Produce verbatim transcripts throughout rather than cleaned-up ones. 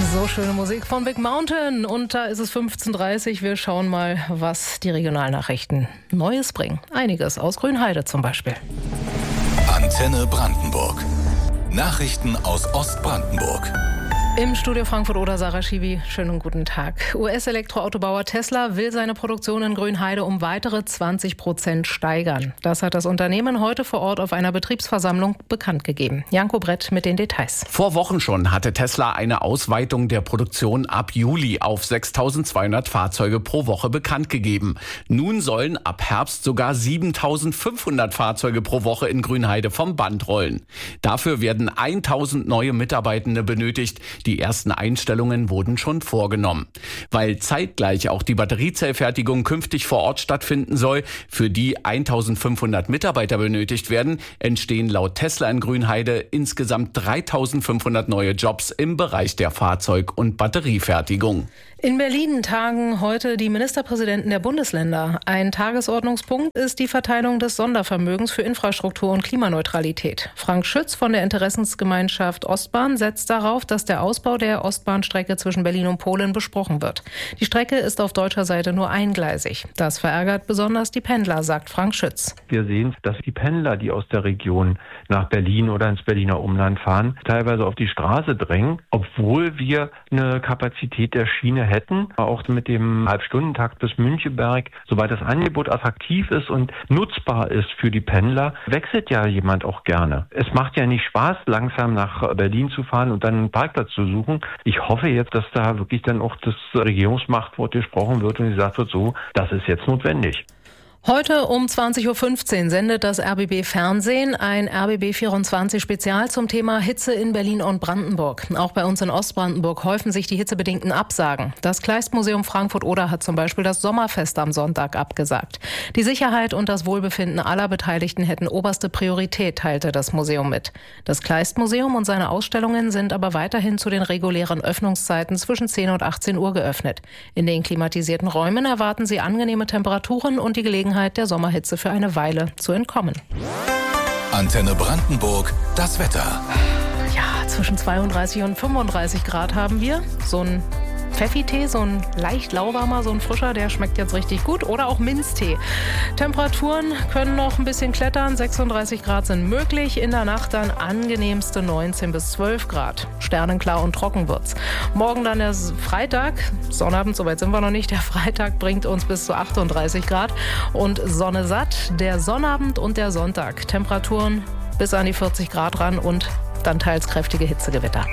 So schöne Musik von Big Mountain und da ist es fünfzehn Uhr dreißig. Wir schauen mal, was die Regionalnachrichten Neues bringen. Einiges aus Grünheide zum Beispiel. Antenne Brandenburg. Nachrichten aus Ostbrandenburg. Im Studio Frankfurt-Oder Sarah Schiwi, schönen guten Tag. U S-Elektroautobauer Tesla will seine Produktion in Grünheide um weitere zwanzig Prozent steigern. Das hat das Unternehmen heute vor Ort auf einer Betriebsversammlung bekannt gegeben. Janko Brett mit den Details. Vor Wochen schon hatte Tesla eine Ausweitung der Produktion ab Juli auf sechstausendzweihundert Fahrzeuge pro Woche bekannt gegeben. Nun sollen ab Herbst sogar siebentausendfünfhundert Fahrzeuge pro Woche in Grünheide vom Band rollen. Dafür werden tausend neue Mitarbeitende benötigt. Die ersten Einstellungen wurden schon vorgenommen. Weil zeitgleich auch die Batteriezellfertigung künftig vor Ort stattfinden soll, für die eintausendfünfhundert Mitarbeiter benötigt werden, entstehen laut Tesla in Grünheide insgesamt dreitausendfünfhundert neue Jobs im Bereich der Fahrzeug- und Batteriefertigung. In Berlin tagen heute die Ministerpräsidenten der Bundesländer. Ein Tagesordnungspunkt ist die Verteilung des Sondervermögens für Infrastruktur und Klimaneutralität. Frank Schütz von der Interessensgemeinschaft Ostbahn setzt darauf, dass der Ausbau der Ostbahnstrecke zwischen Berlin und Polen besprochen wird. Die Strecke ist auf deutscher Seite nur eingleisig. Das verärgert besonders die Pendler, sagt Frank Schütz. Wir sehen, dass die Pendler, die aus der Region nach Berlin oder ins Berliner Umland fahren, teilweise auf die Straße drängen, obwohl wir eine Kapazität der Schiene hätten, auch mit dem Halbstundentakt bis Müncheberg. Sobald das Angebot attraktiv ist und nutzbar ist für die Pendler, wechselt ja jemand auch gerne. Es macht ja nicht Spaß, langsam nach Berlin zu fahren und dann einen Parkplatz zu suchen. Ich hoffe jetzt, dass da wirklich dann auch das Regierungsmachtwort gesprochen wird und gesagt wird, so, das ist jetzt notwendig. Heute um zwanzig Uhr fünfzehn sendet das R B B Fernsehen ein R B B vierundzwanzig Spezial zum Thema Hitze in Berlin und Brandenburg. Auch bei uns in Ostbrandenburg häufen sich die hitzebedingten Absagen. Das Kleistmuseum Frankfurt-Oder hat zum Beispiel das Sommerfest am Sonntag abgesagt. Die Sicherheit und das Wohlbefinden aller Beteiligten hätten oberste Priorität, teilte das Museum mit. Das Kleistmuseum und seine Ausstellungen sind aber weiterhin zu den regulären Öffnungszeiten zwischen zehn und achtzehn Uhr geöffnet. In den klimatisierten Räumen erwarten sie angenehme Temperaturen und die Gelegenheit, der Sommerhitze für eine Weile zu entkommen. Antenne Brandenburg, das Wetter. Ja, zwischen zweiunddreißig und fünfunddreißig Grad haben wir. So ein Pfeffi-Tee, so ein leicht lauwarmer, so ein frischer, der schmeckt jetzt richtig gut. Oder auch Minztee. Temperaturen können noch ein bisschen klettern. sechsunddreißig Grad sind möglich. In der Nacht dann angenehmste neunzehn bis zwölf Grad. Sternenklar und trocken wird's. Morgen dann der Freitag. Sonnabend, soweit sind wir noch nicht. Der Freitag bringt uns bis zu achtunddreißig Grad. Und Sonne satt. Der Sonnabend und der Sonntag. Temperaturen bis an die vierzig Grad ran und dann teils kräftige Hitzegewitter.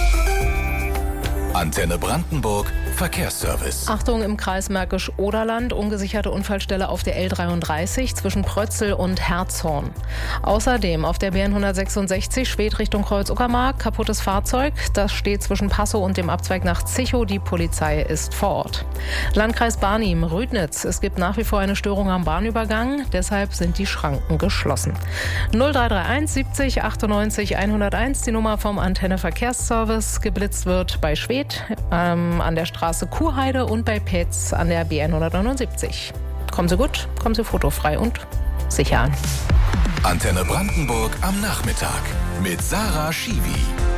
Antenne Brandenburg, Verkehrsservice. Achtung im Kreis Märkisch-Oderland, ungesicherte Unfallstelle auf der L dreiunddreißig zwischen Prötzel und Herzhorn. Außerdem auf der B hundertsechsundsechzig Schwedt Richtung Kreuz-Uckermark, kaputtes Fahrzeug. Das steht zwischen Passow und dem Abzweig nach Zichow. Die Polizei ist vor Ort. Landkreis Barnim, Rüdnitz. Es gibt nach wie vor eine Störung am Bahnübergang, deshalb sind die Schranken geschlossen. null drei drei eins siebzig achtundneunzig hunderteins, die Nummer vom Antenne Verkehrsservice. Geblitzt wird bei Schwedt ähm, an der Straße Kurheide und bei Petz an der B hundertneunundsiebzig. Kommen Sie gut, kommen Sie fotofrei und sicher an. Antenne Brandenburg am Nachmittag mit Sarah Schiwi.